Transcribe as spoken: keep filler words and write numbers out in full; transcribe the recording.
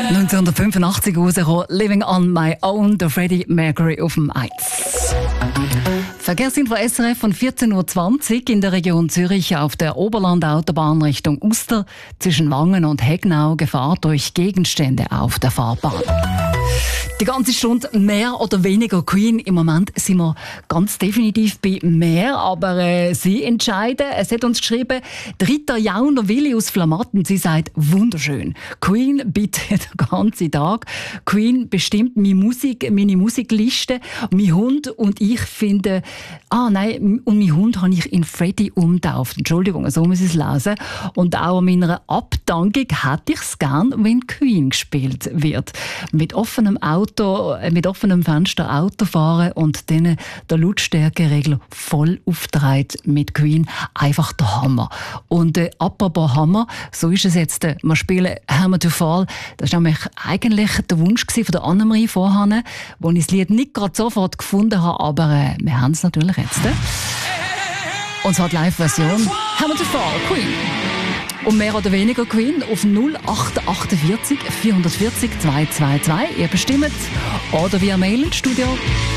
neunzehnhundertfünfundachtzig rausgekommen, «Living on my own», der Freddie Mercury auf dem eins. Verkehrsinfo S R F von vierzehn Uhr zwanzig in der Region Zürich auf der Oberland-Autobahn Richtung Uster zwischen Wangen und Hegnau Gefahr durch Gegenstände auf der Fahrbahn. Die ganze Stunde mehr oder weniger Queen. Im Moment sind wir ganz definitiv bei mehr, aber äh, Sie entscheiden. Es hat uns geschrieben, Rita Jauner-Willi aus Flamatten. Sie sagt, wunderschön. Queen bitte den ganzen Tag. Queen bestimmt meine Musik, meine Musikliste. Mein Hund und ich finden, ah nein, und mein Hund habe ich in Freddie umtauft. Entschuldigung, so muss ich es lesen. Und auch an meiner Abdankung hätte ich es gern, wenn Queen gespielt wird. Mit offenem Auto mit offenem Fenster Auto fahren und dann der Lautstärkeregler voll aufgedreht mit Queen. Einfach der Hammer. Und äh, apropos Hammer, so ist es jetzt. Äh, wir spielen «Hammer to Fall». Das war nämlich eigentlich der Wunsch von der Annemarie vorhin, wo ich das Lied nicht gerade sofort gefunden habe, aber äh, wir haben es natürlich jetzt. Äh. Und zwar die Live-Version «Hammer to Fall», Queen. Und mehr oder weniger Queen auf null acht achtundvierzig vierhundertvierzig zweihundertzweiundzwanzig. Ihr bestimmt. Oder via Mail ins Studio.